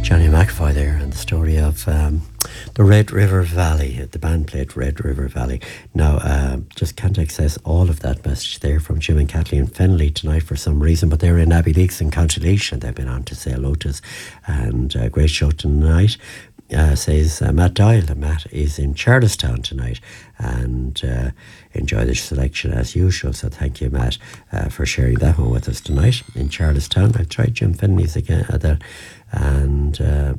Johnny McAvoy there, and the story of the Red River Valley. The band played Red River Valley. Now, just can't access all of that message there from Jim and Kathleen Fennelly tonight for some reason, but they're in Abbey Leaks in County Laois, and they've been on to say hello to us, and great show tonight. Says Matt Doyle. Matt is in Charlestown tonight, and enjoy the selection as usual. So thank you, Matt, for sharing that one with us tonight in Charlestown. I've tried Jim Fennelly's again there, and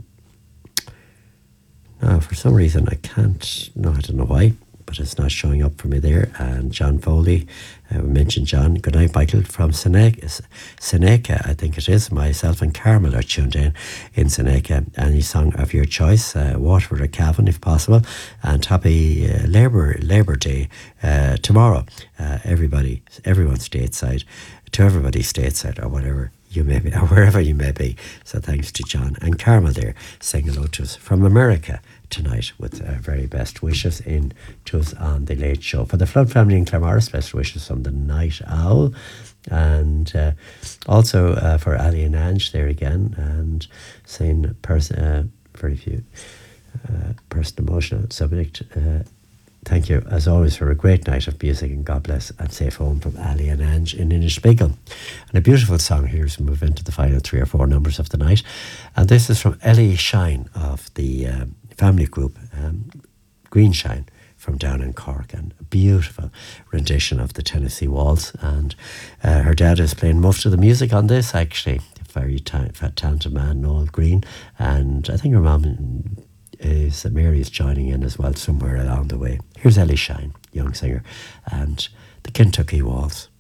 now for some reason I can't. No, I don't know why, but it's not showing up for me there. And John Foley, we mentioned John. Good night, Michael, from Seneca, I think it is. Myself and Carmel are tuned in Seneca. Any song of your choice, Waterford or Cavan, if possible. And happy Labour Day tomorrow. Everyone stateside, to everybody stateside or whatever you may be, or wherever you may be. So thanks to John and Carmel there, saying hello to us from America tonight with very best wishes in to us on the Late Show. For the Flood family in Claremorris, best wishes from the Night Owl, and also for Ali and Ange there again, and saying very few person emotional subject. Thank you, as always, for a great night of music, and God bless and safe home from Ali and Ange in Inishbigel. And a beautiful song here as we move into the final 3 or 4 numbers of the night. And this is from Ellie Shine of the family group Green Shine from down in Cork, and a beautiful rendition of the Tennessee Waltz. And her dad is playing most of the music on this, actually. A very talented man, Noel Green. And I think her mum is Mary is joining in as well somewhere along the way. Here's Ellie Shine, young singer, and the Kentucky Waltz.